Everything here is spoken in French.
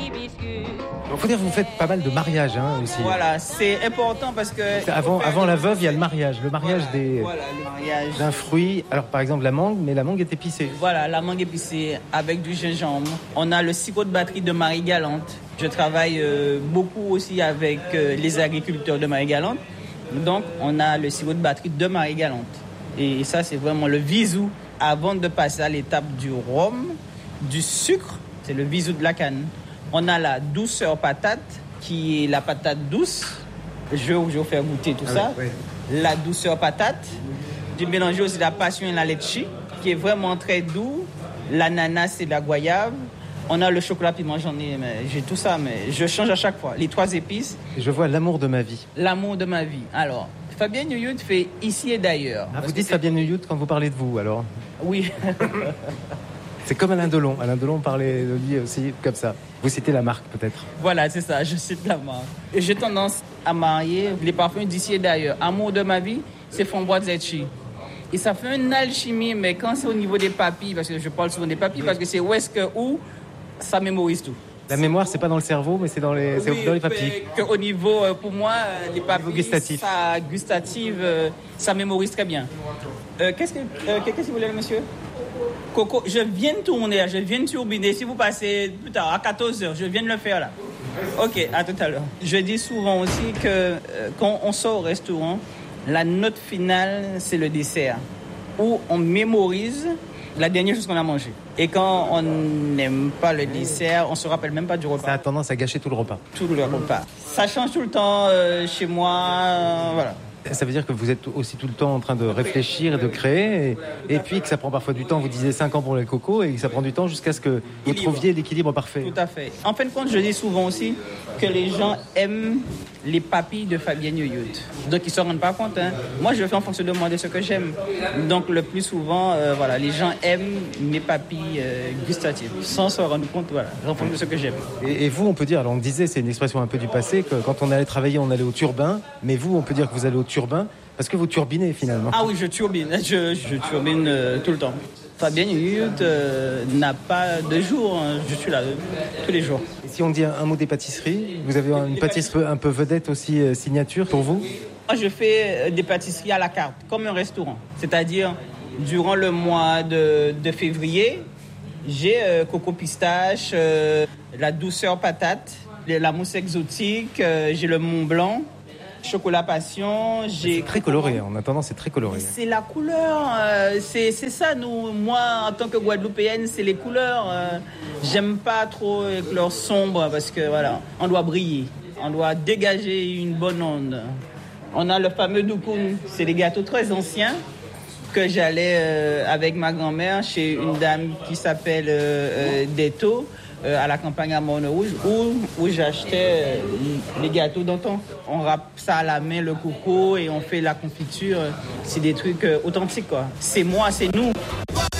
Il faut dire que vous faites pas mal de mariages aussi. Voilà, c'est important parce que... Avant la veuve, il y a le mariage. Le mariage le mariage d'un fruit. Alors par exemple la mangue, mais la mangue est épicée. Voilà, la mangue épicée avec du gingembre. On a le sirop de batterie de Marie-Galante. Je travaille beaucoup aussi avec les agriculteurs de Marie-Galante. Donc on a le sirop de batterie de Marie-Galante. Et ça, c'est vraiment le visou avant de passer à l'étape du rhum, du sucre. C'est le visou de la canne. On a la douceur patate, qui est la patate douce. Je vais vous faire goûter tout ça. Oui. La douceur patate. J'ai mélangé aussi la passion et la litchi, qui est vraiment très doux. L'ananas et la goyave. On a le chocolat piment, j'ai tout ça, mais je change à chaque fois. Les 3 épices. Et je vois l'amour de ma vie. L'amour de ma vie. Alors, Fabienne Youyut fait ici et d'ailleurs. Vous dites Fabienne Youyut quand vous parlez de vous, alors? Oui. C'est comme Alain Delon. Alain Delon parlait de lui aussi comme ça. Vous citez la marque, peut-être? Voilà, c'est ça, je cite la marque. Et j'ai tendance à marier les parfums d'ici et d'ailleurs. Amour de ma vie, c'est Framboise Zetchi. Et ça fait une alchimie, mais quand c'est au niveau des papilles, parce que je parle souvent des papilles, parce que c'est où ça mémorise tout. La mémoire, c'est pas dans le cerveau, mais c'est dans les papilles. Au niveau, pour moi, les papilles gustatif. Ça mémorise très bien. Qu'est-ce que vous voulez, monsieur? Coco, je viens de tourner, je viens de turbiner. Si vous passez plus tard, à 14h, je viens de le faire là. Ok, à tout à l'heure. Je dis souvent aussi que quand on sort au restaurant, la note finale, c'est le dessert, où on mémorise la dernière chose qu'on a mangée. Et quand on n'aime pas le dessert, on ne se rappelle même pas du repas. Ça a tendance à gâcher tout le repas. Tout le repas. Ça change tout le temps chez moi, voilà. Ça veut dire que vous êtes aussi tout le temps en train de réfléchir et de créer, et puis que ça prend parfois du temps. Vous disiez 5 ans pour les cocos, et que ça prend du temps jusqu'à ce que vous trouviez l'équilibre parfait. Tout à fait. En fin de compte, je dis souvent aussi que les gens aiment les papilles de Fabienne Youyut. Donc, ils ne se rendent pas compte. Moi, je fais en fonction de moi, de ce que j'aime. Donc, le plus souvent, les gens aiment mes papilles gustatives, sans se rendre compte, en fonction de ce que j'aime. Et vous, on peut dire, alors on disait, c'est une expression un peu du passé, que quand on allait travailler, on allait au turbin, mais vous, on peut dire que vous allez au turbin, parce que vous turbinez finalement. Ah oui, je turbine. Je turbine tout le temps. Fabienne Youyut n'a pas de jour. Je suis là tous les jours. Et si on dit un mot des pâtisseries, vous avez une pâtisserie un peu vedette aussi, signature pour vous? Moi, je fais des pâtisseries à la carte, comme un restaurant. C'est-à-dire, durant le mois de février, j'ai coco pistache, la douceur patate, la mousse exotique, j'ai le Mont Blanc, chocolat passion. C'est très coloré, en attendant c'est très coloré. C'est la couleur, c'est ça, moi en tant que Guadeloupéenne, c'est les couleurs. J'aime pas trop les couleurs sombres parce que on doit briller, on doit dégager une bonne onde. On a le fameux doukoun, c'est des gâteaux très anciens que j'allais avec ma grand-mère chez une dame qui s'appelle Deto, à la campagne à Morne-Rouge, où j'achetais les gâteaux d'antan. On râpe ça à la main, le coco, et on fait la confiture. C'est des trucs authentiques, quoi. C'est moi, c'est nous.